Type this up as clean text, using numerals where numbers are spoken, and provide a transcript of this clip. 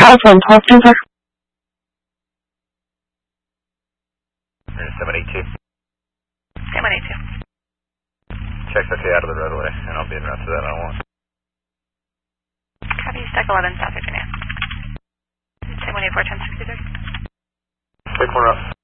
telephone, talk to her. 782. 782. Checks okay out of the roadway, and I'll be in route to that on 1. Copy, Stack 11, South Virginia. 718 1063. Stick one up.